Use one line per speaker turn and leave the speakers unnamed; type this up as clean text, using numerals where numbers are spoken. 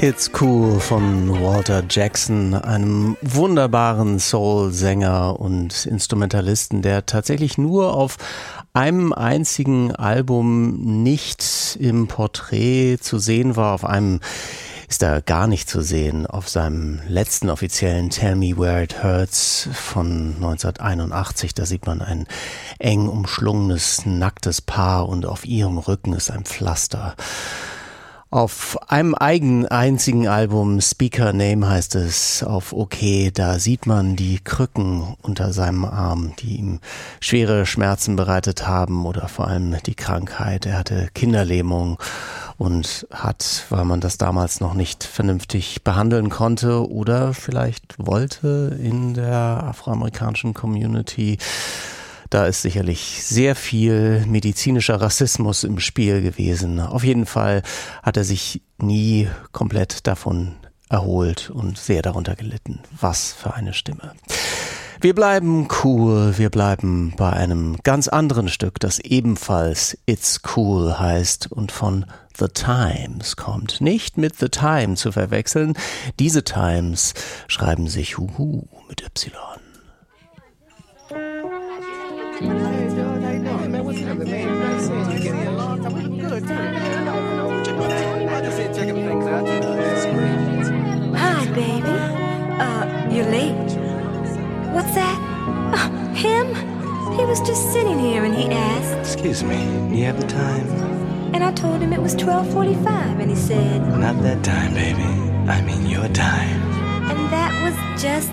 It's Cool von Walter Jackson, einem wunderbaren Soul-Sänger und Instrumentalisten, der tatsächlich nur auf einem einzigen Album nicht im Porträt zu sehen war. Auf einem ist er gar nicht zu sehen. Auf seinem letzten offiziellen Tell Me Where It Hurts von 1981, da sieht man ein eng umschlungenes, nacktes Paar und auf ihrem Rücken ist ein Pflaster. Auf einem einzigen Album, Speaker Name heißt es, auf OK, da sieht man die Krücken unter seinem Arm, die ihm schwere Schmerzen bereitet haben oder vor allem die Krankheit. Er hatte Kinderlähmung und hat, weil man das damals noch nicht vernünftig behandeln konnte oder vielleicht wollte in der afroamerikanischen Community, da ist sicherlich sehr viel medizinischer Rassismus im Spiel gewesen. Auf jeden Fall hat er sich nie komplett davon erholt und sehr darunter gelitten. Was für eine Stimme. Wir bleiben cool, wir bleiben bei einem ganz anderen Stück, das ebenfalls It's Cool heißt und von The Times kommt. Nicht mit The Time zu verwechseln. Diese Times schreiben sich Huhu mit Y.
Hey, George, how you doing, man? What's happening, man? I said you getting along. We were good, too. I just said checking things out, you know. That's great.
Hi, baby. You're late. What's that? Him? He was just sitting here and he asked.
Excuse me, you have the time?
And I told him it was 12:45 and he said.
Not that time, baby. I mean your time.
And that was just